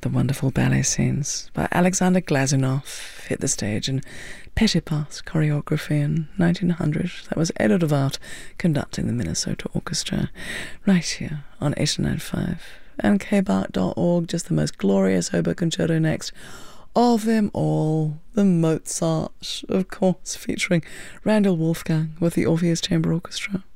the wonderful ballet scenes by Alexander Glazunov hit the stage in Petipas choreography in 1900. That was Edo de Waard conducting the Minnesota Orchestra right here on 89.5 and kbart.org. Just the most glorious oboe concerto next of them all, the Mozart, of course, featuring Randall Wolfgang with the Orpheus Chamber Orchestra.